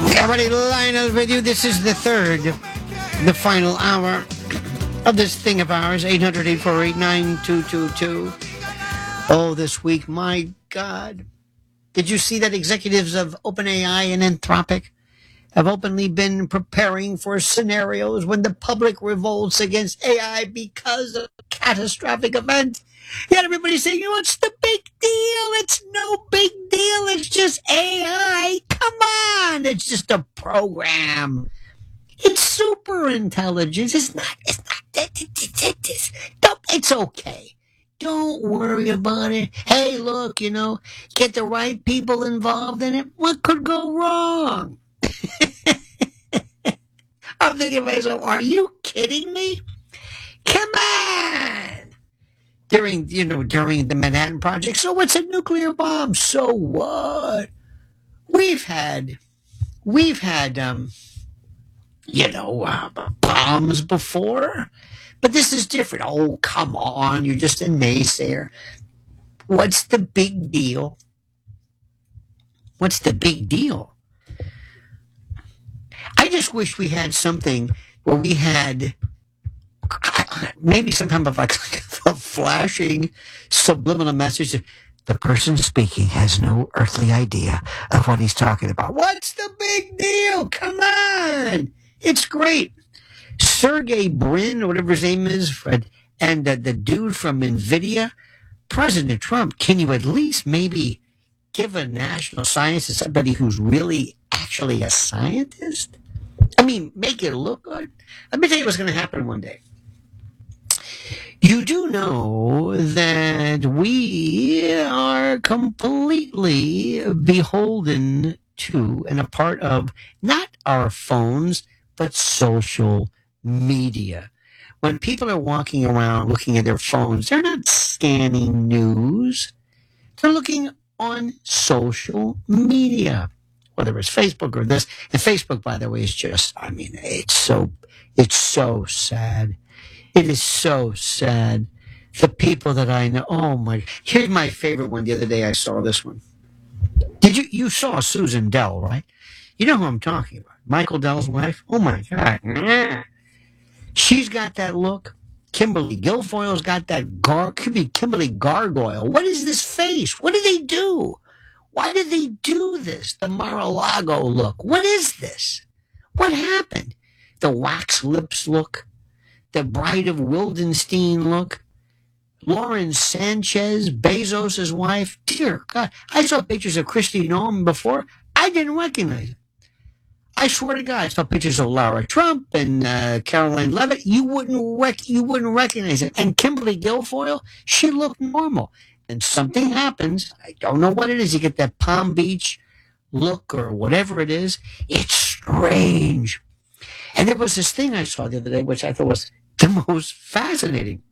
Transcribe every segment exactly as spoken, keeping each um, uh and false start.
Everybody, Lionel with you. This is the third, the final hour of this thing of ours. eight hundred, eight four eight, nine two two two. Oh, this week, my God. Did you see that executives of OpenAI and Anthropic have openly been preparing for scenarios when the public revolts against A I because of a catastrophic event? Yet everybody's saying, what's the big deal? It's no big deal. It's just A I. Come on. It's just a program. It's super intelligence. It's not, it's not, it's, it's okay. Don't worry about it. Hey, look, you know, get the right people involved in it. What could go wrong? I'm thinking to myself, are you kidding me? Come on! During, you know, during the Manhattan Project, so what's a nuclear bomb? So what? We've had, we've had, um, you know, uh, bombs before, but this is different. Oh, come on, you're just a naysayer. What's the big deal? What's the big deal? I just wish we had something where we had maybe some kind of like a flashing subliminal message. The person speaking has no earthly idea of what he's talking about. What's the big deal? Come on. It's great. Sergey Brin, whatever his name is, and uh, the dude from NVIDIA, President Trump, can you at least maybe give a national science to somebody who's really actually a scientist? I mean, make it look good. Let me tell you what's going to happen one day. You do know that we are completely beholden to and a part of not our phones, but social media. When people are walking around looking at their phones, they're not scanning news. They're looking on social media, whether it's Facebook or this. And Facebook, by the way, is just, I mean, it's so, it's so sad. It is so sad. The people that I know, oh my, here's my favorite one. The other day I saw this one. Did you, you saw Susan Dell, right? You know who I'm talking about. Michael Dell's wife. Oh my God. She's got that look. Kimberly Guilfoyle's got that gar, could be Kimberly Gargoyle. What is this face? What did they do? Why did they do this? The Mar-a-Lago look. What is this? What happened? The wax lips look. The Bride of Wildenstein look. Lauren Sanchez, Bezos' wife. Dear God, I saw pictures of Christy Norman before. I didn't recognize it. I swear to God, I saw pictures of Lara Trump and uh, Caroline Levitt. You wouldn't rec- you wouldn't recognize it. And Kimberly Guilfoyle, she looked normal. And something happens. I don't know what it is. You get that Palm Beach look or whatever it is. It's strange. And there was this thing I saw the other day, which I thought was the most fascinating.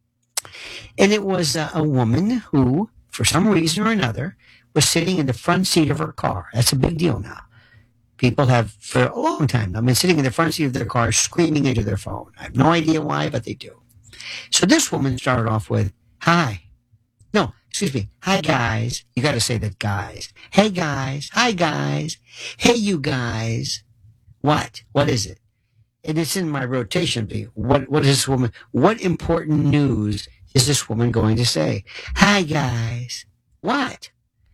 And it was uh, a woman who, for some reason or another, was sitting in the front seat of her car. That's a big deal now. People have, for a long time, I've been sitting in the front seat of their car screaming into their phone. I have no idea why, but they do. So this woman started off with, hi. No, excuse me. Hi, guys. You got to say that, guys. Hey, guys. Hi, guys. Hey, you guys. What? What is it? And it's in my rotation. What, what is this woman? What important news is this woman going to say? Hi, guys. What?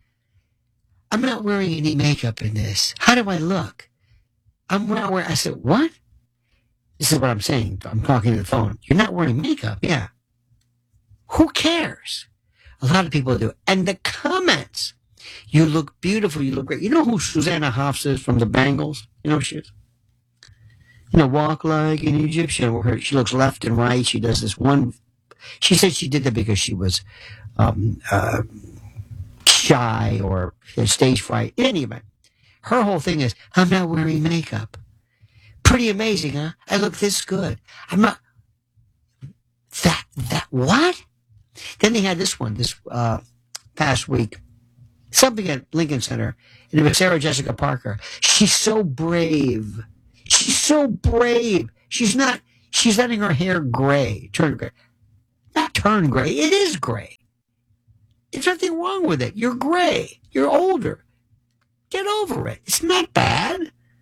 I'm not wearing any makeup in this. How do I look? I'm not wearing, I said, what? This is what I'm saying. I'm talking to the phone. You're not wearing makeup. Yeah. Who cares? A lot of people do. And the comments. You look beautiful. You look great. You know who Susanna Hoffs is from the Bangles? You know who she is? You know, walk like an Egyptian. She looks left and right. She does this one. She said she did that because she was um, uh, shy or stage fright. In any event, her whole thing is, I'm not wearing makeup. Pretty amazing, huh? I look this good. I'm not. That, that, what? Then they had this one this uh, past week. Something at Lincoln Center. And it was Sarah Jessica Parker. She's so brave. She's so brave. She's not, she's letting her hair gray, turn gray. Not turn gray. It is gray. There's nothing wrong with it. You're gray. You're older. Get over it. It's not bad.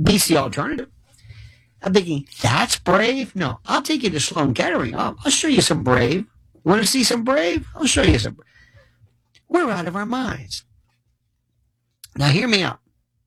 beats the alternative. I'm thinking, that's brave? No, I'll take you to Sloan Kettering. I'll, I'll show you some brave. You want to see some brave? I'll show you some. We're out of our minds. Now, hear me out.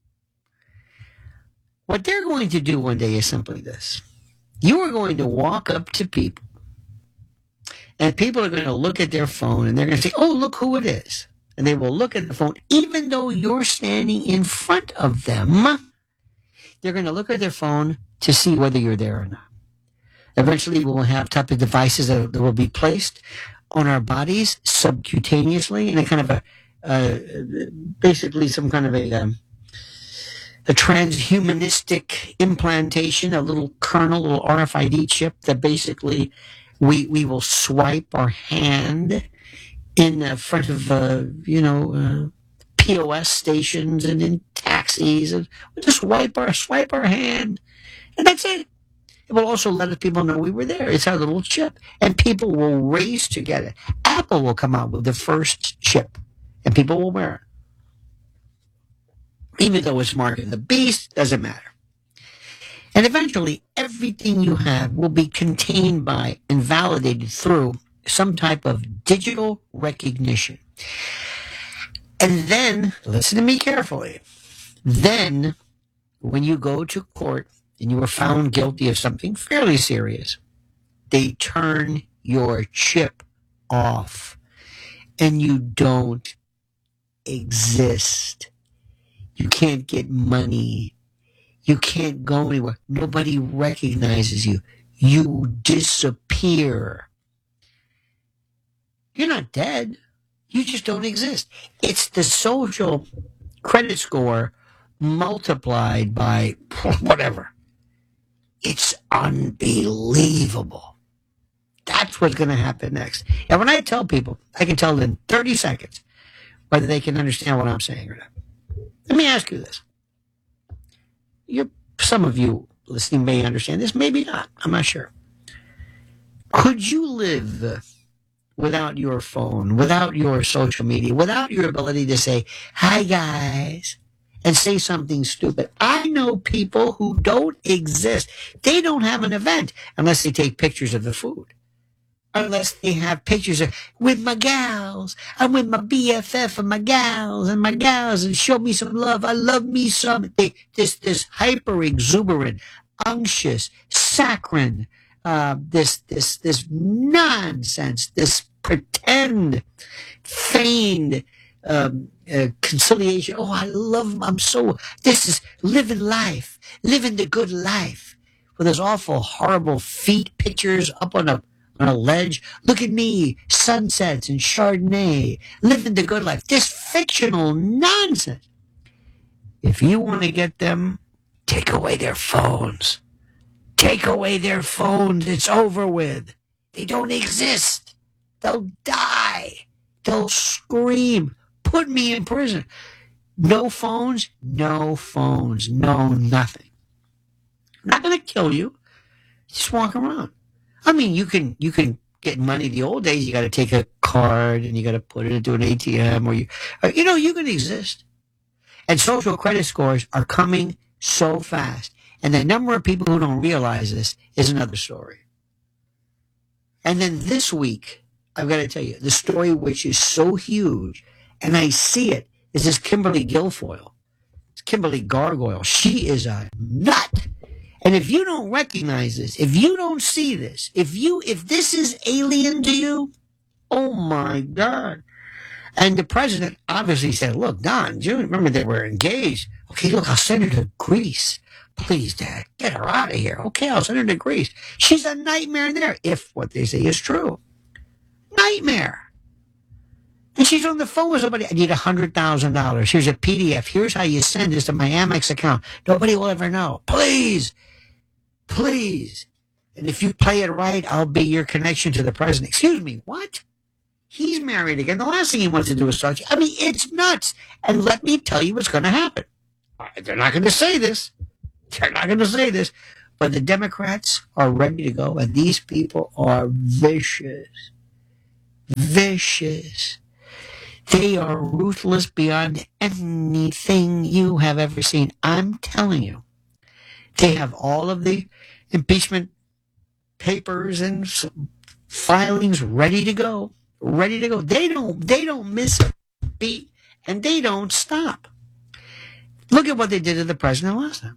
What they're going to do one day is simply this. You are going to walk up to people, and people are going to look at their phone, and they're going to say, oh, look who it is. And they will look at the phone, even though you're standing in front of them. They're going to look at their phone to see whether you're there or not. Eventually, we will have type of devices that, that will be placed on our bodies subcutaneously in a kind of a, uh, basically some kind of a, um, a transhumanistic implantation, a little kernel, a little R F I D chip that basically we we will swipe our hand in the front of, uh, you know, uh, P O S stations and in taxis, and we'll just wipe our swipe our hand, and that's it. It will also let people know we were there. It's our little chip, and people will race to get it. Apple will come out with the first chip, and people will wear it, even though it's marked the beast. Doesn't matter. And eventually, everything you have will be contained by and validated through some type of digital recognition. And then, listen to me carefully, then when you go to court and you are found guilty of something fairly serious, they turn your chip off and you don't exist. You can't get money. You can't go anywhere. Nobody recognizes you. You disappear. You're not dead. You just don't exist. It's the social credit score multiplied by whatever. It's unbelievable. That's what's going to happen next. And when I tell people, I can tell them in thirty seconds whether they can understand what I'm saying or not. Let me ask you this. You're, some of you listening may understand this, maybe not. I'm not sure. Could you live without your phone, without your social media, without your ability to say, hi, guys, and say something stupid? I know people who don't exist. They don't have an event unless they take pictures of the food. Unless they have pictures of, with my gals. I'm with my B F F and my gals and my gals and show me some love. I love me some. They, this, this hyper exuberant, unctuous, saccharine, uh, this, this, this nonsense, this pretend, feigned, um, uh, conciliation. Oh, I love, I'm so, this is living life, living the good life. With those awful, horrible feet pictures up on a, on a ledge. Look at me, sunsets and Chardonnay, living the good life. This fictional nonsense. If you want to get them, take away their phones. Take away their phones. It's over with. They don't exist. They'll die. They'll scream. Put me in prison. No phones, no phones, no nothing. I'm not going to kill you. Just walk around. I mean, you can you can get money. The old days, you got to take a card and you got to put it into an A T M, or you, or, you know, you can exist. And social credit scores are coming so fast, and the number of people who don't realize this is another story. And then this week, I've got to tell you the story which is so huge, and I see it, is this Kimberly Guilfoyle. It's Kimberly Gargoyle. She is a nut. And if you don't recognize this, if you don't see this, if you, if this is alien to you, oh my God. And the president obviously said, look, Don, June, remember they were engaged. Okay, look, I'll send her to Greece. Please, Dad, get her out of here. Okay, I'll send her to Greece. She's a nightmare there, if what they say is true. Nightmare. And she's on the phone with somebody. I need one hundred thousand dollars. Here's a P D F. Here's how you send this to my Amex account. Nobody will ever know. Please. Please. And if you play it right, I'll be your connection to the president. Excuse me, what? He's married again. The last thing he wants to do is start. I mean, it's nuts. And let me tell you what's going to happen. They're not going to say this. They're not going to say this. But the Democrats are ready to go. And these people are vicious. Vicious. They are ruthless beyond anything you have ever seen. I'm telling you. They have all of the impeachment papers and filings ready to go, ready to go. They don't, they don't miss a beat, and they don't stop. Look at what they did to the president last time.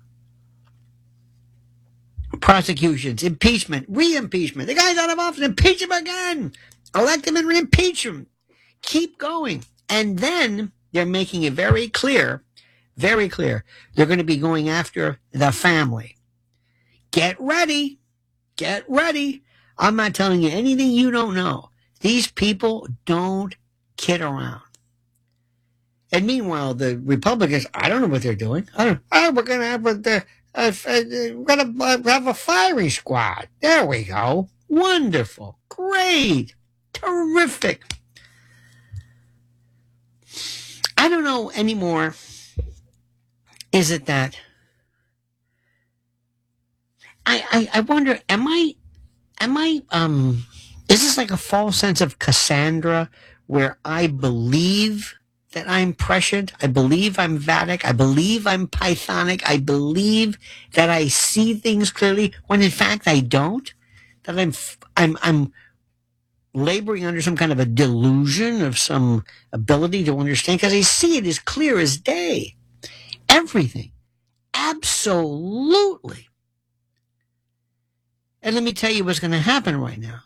Prosecutions, impeachment, re-impeachment. The guy's out of office, impeach him again. Elect him and re-impeach him. Keep going. And then they're making it very clear, very clear, they're going to be going after the family. Get ready. Get ready. I'm not telling you anything you don't know. These people don't kid around. And meanwhile, the Republicans, I don't know what they're doing. I don't, oh, we're going to have a, a, a, we're going to have a firing squad. There we go. Wonderful. Great. Terrific. I don't know anymore. Is it that I, I, I wonder, am I, am I, um, is this like a false sense of Cassandra where I believe that I'm prescient? I believe I'm Vedic. I believe I'm Pythonic. I believe that I see things clearly when in fact I don't. That I'm, I'm, I'm laboring under some kind of a delusion of some ability to understand because I see it as clear as day. Everything. Absolutely. And let me tell you what's going to happen right now.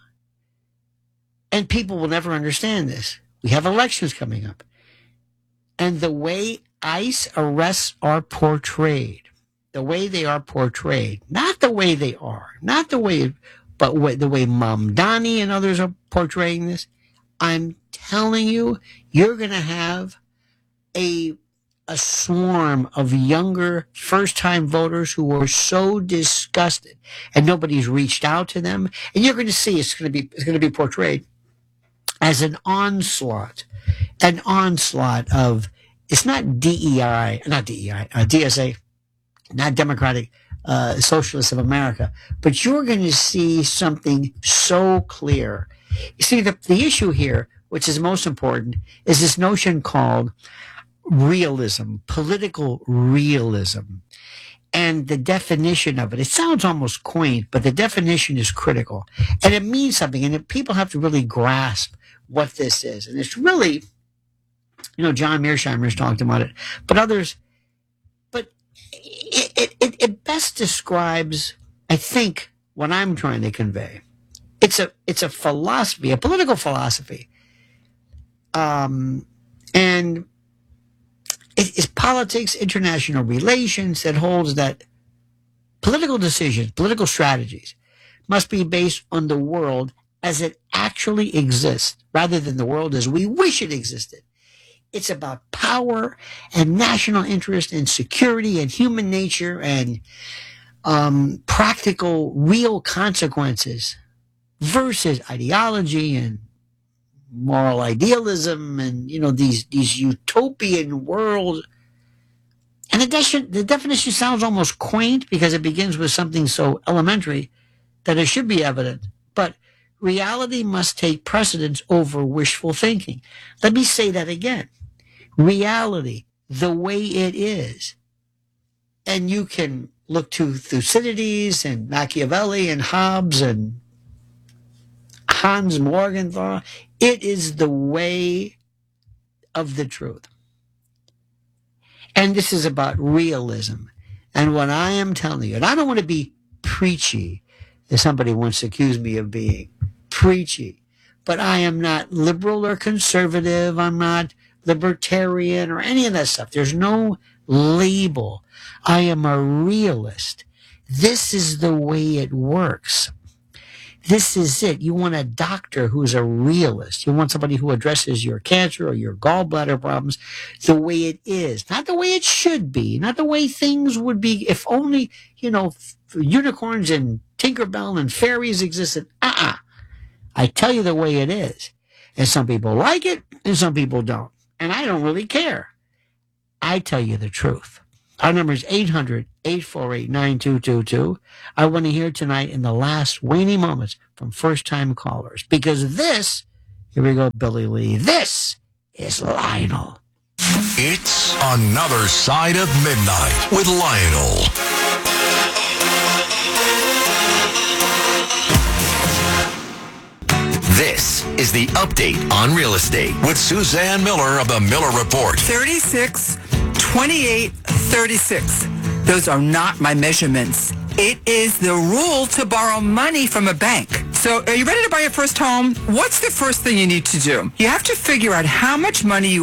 And people will never understand this. We have elections coming up. And the way ICE arrests are portrayed, the way they are portrayed, not the way they are, not the way, but the way Mamdani and others are portraying this, I'm telling you, you're going to have a a swarm of younger first-time voters who are so disgusted and nobody's reached out to them. And you're going to see it's going to be it's going to be portrayed as an onslaught, an onslaught of, it's not D E I, not D E I, uh, D S A, not Democratic uh, Socialists of America, but you're going to see something so clear. You see, the, the issue here, which is most important, is this notion called realism, political realism, and the definition of it. It sounds almost quaint, but the definition is critical, and it means something, and people have to really grasp what this is. And it's really, you know, John Mearsheimer's talked about it, but others, but it, it, it best describes, I think, what I'm trying to convey. It's a, it's a philosophy, a political philosophy. Um, and it's politics, international relations that holds that political decisions, political strategies must be based on the world as it actually exists rather than the world as we wish it existed. It's about power and national interest and security and human nature and um, practical, real consequences versus ideology and moral idealism and, you know, these these utopian worlds. And the, de- the definition sounds almost quaint because it begins with something so elementary that it should be evident. But reality must take precedence over wishful thinking. Let me say that again. Reality, the way it is. And you can look to Thucydides and Machiavelli and Hobbes and Hans Morgenthau. It is the way of the truth. And this is about realism. And what I am telling you, and I don't want to be preachy, as somebody once accused me of being preachy, but I am not liberal or conservative. I'm not libertarian or any of that stuff. There's no label. I am a realist. This is the way it works. This is it. You want a doctor who's a realist. You want somebody who addresses your cancer or your gallbladder problems the way it is, not the way it should be, not the way things would be if only, you know, unicorns and Tinkerbell and fairies existed. Uh-uh. I tell you the way it is. And some people like it and some people don't. And I don't really care. I tell you the truth. Our number is eight hundred, eight four eight, nine two two two. I want to hear tonight in the last waning moments from first-time callers. Because this, here we go, Billy Lee, this is Lionel. It's Another Side of Midnight with Lionel. This is the Update on Real Estate with Suzanne Miller of the Miller Report. thirty-six, twenty-eight, thirty-six. Those are not my measurements. It is the rule to borrow money from a bank. So are you ready to buy your first home? What's the first thing you need to do? You have to figure out how much money you